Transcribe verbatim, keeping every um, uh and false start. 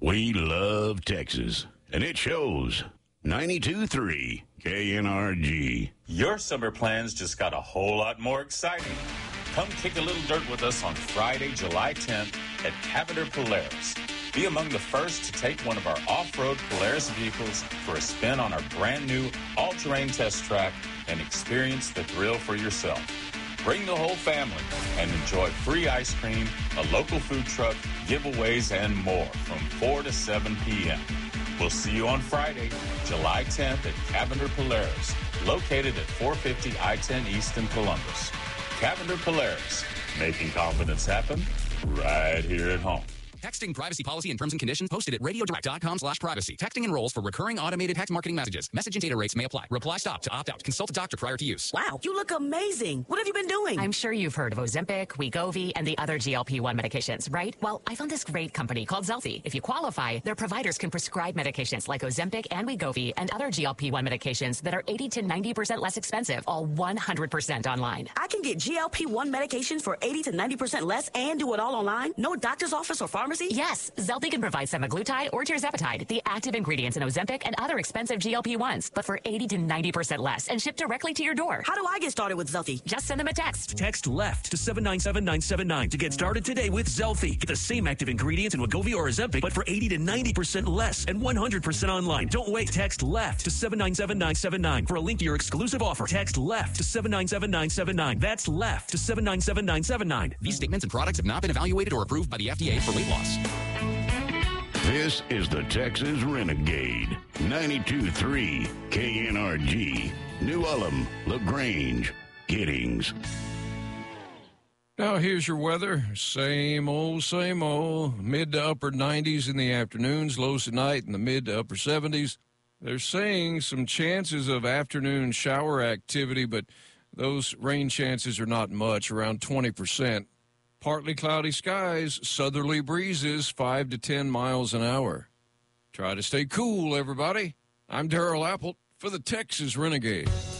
We love Texas, and it shows. ninety-two point three K N R G. Your summer plans just got a whole lot more exciting. Come kick a little dirt with us on Friday, July tenth at Cavender Polaris. Be among the first to take one of our off-road Polaris vehicles for a spin on our brand new all-terrain test track and experience the thrill for yourself. Bring the whole family and enjoy free ice cream, a local food truck, giveaways, and more from four to seven p.m. We'll see you on Friday, July tenth at Cavender Polaris, located at four fifty I ten East in Columbus. Cavender Polaris, making confidence happen right here at home. Texting privacy policy and terms and conditions posted at radiodirect.com slash privacy. Texting enrolls for recurring automated text marketing messages. Message and data rates may apply. Reply stop to opt out. Consult a doctor prior to use. Wow, you look amazing. What have you been doing? I'm sure you've heard of Ozempic, Wegovy, and the other G L P one medications, right? Well, I found this great company called Zelfie. If you qualify, their providers can prescribe medications like Ozempic and Wegovy and other G L P one medications that are eighty to ninety percent less expensive, all one hundred percent online. I can get G L P one medications for eighty to ninety percent less and do it all online? No doctor's office or pharmacy? Yes, Zelfie can provide semaglutide or tirzepatide, the active ingredients in Ozempic and other expensive G L P ones, but for eighty to ninety percent less and shipped directly to your door. How do I get started with Zelfie? Just send them a text. Text LEFT to seven nine seven nine seven nine to get started today with Zelfie. Get the same active ingredients in Wegovy or Ozempic, but for eighty to ninety percent less and one hundred percent online. Don't wait. Text LEFT to seven nine seven nine seven nine for a link to your exclusive offer. Text LEFT to seven nine seven nine seven nine. That's LEFT to seven nine seven nine seven nine. These statements and products have not been evaluated or approved by the F D A for weight loss. This is the Texas Renegade. ninety-two point three K N R G. New Ulm, LaGrange, Giddings. Now here's your weather. Same old, same old. Mid to upper nineties in the afternoons, lows at night in the mid to upper seventies. They're saying some chances of afternoon shower activity, but those rain chances are not much, around twenty percent. Partly cloudy skies, southerly breezes, five to ten miles an hour. Try to stay cool, everybody. I'm Darrell Apple for the Texas Renegade.